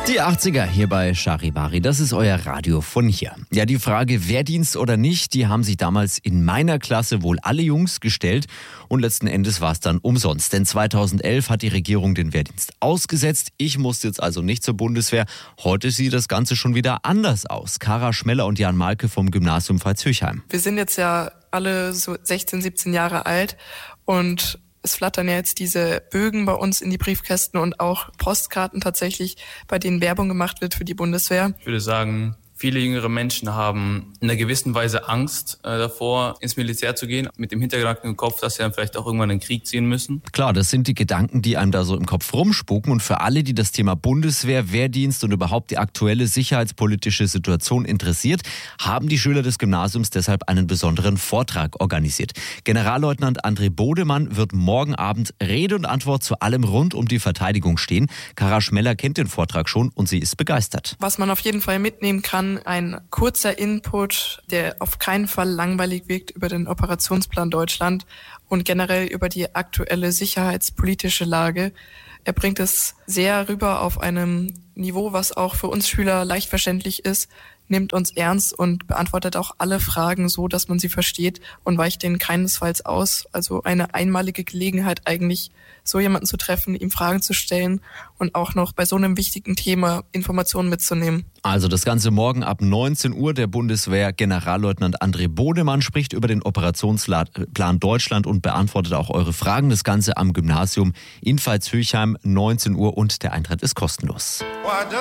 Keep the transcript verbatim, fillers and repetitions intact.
Die achtziger hier bei Charivari, das ist euer Radio von hier. Ja, die Frage Wehrdienst oder nicht, die haben sich damals in meiner Klasse wohl alle Jungs gestellt und letzten Endes war es dann umsonst. Denn zweitausendelf hat die Regierung den Wehrdienst ausgesetzt. Ich musste jetzt also nicht zur Bundeswehr. Heute sieht das Ganze schon wieder anders aus. Kara Schmeller und Jan Malke vom Gymnasium Veitshöchheim. Wir sind jetzt ja alle so sechzehn, siebzehn Jahre alt und es flattern ja jetzt diese Bögen bei uns in die Briefkästen und auch Postkarten tatsächlich, bei denen Werbung gemacht wird für die Bundeswehr. Ich würde sagen, viele jüngere Menschen haben in einer gewissen Weise Angst äh, davor, ins Militär zu gehen, mit dem Hintergedanken im Kopf, dass sie dann vielleicht auch irgendwann in den Krieg ziehen müssen. Klar, das sind die Gedanken, die einem da so im Kopf rumspuken. Und für alle, die das Thema Bundeswehr, Wehrdienst und überhaupt die aktuelle sicherheitspolitische Situation interessiert, haben die Schüler des Gymnasiums deshalb einen besonderen Vortrag organisiert. Generalleutnant André Bodemann wird morgen Abend Rede und Antwort zu allem rund um die Verteidigung stehen. Kara Schmeller kennt den Vortrag schon und sie ist begeistert. Was man auf jeden Fall mitnehmen kann, ein kurzer Input, der auf keinen Fall langweilig wirkt, über den Operationsplan Deutschland und generell über die aktuelle sicherheitspolitische Lage. Er bringt es sehr rüber auf einem Niveau, was auch für uns Schüler leicht verständlich ist, nimmt uns ernst und beantwortet auch alle Fragen so, dass man sie versteht und weicht denen keinesfalls aus. Also eine einmalige Gelegenheit eigentlich, so jemanden zu treffen, ihm Fragen zu stellen und auch noch bei so einem wichtigen Thema Informationen mitzunehmen. Also das Ganze morgen ab neunzehn Uhr. Der Bundeswehr Generalleutnant André Bodemann spricht über den Operationsplan Deutschland und beantwortet auch eure Fragen. Das Ganze am Gymnasium in Veitshöchheim, neunzehn Uhr und der Eintritt ist kostenlos.